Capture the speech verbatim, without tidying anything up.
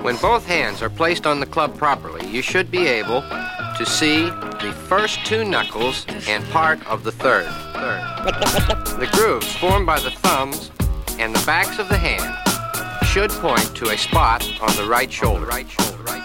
When both hands are placed on the club properly, you should be able to see the first two knuckles and part of the third. third. The grooves formed by the thumbs and the backs of the hand should point to a spot on the right shoulder. Right shoulder. Right.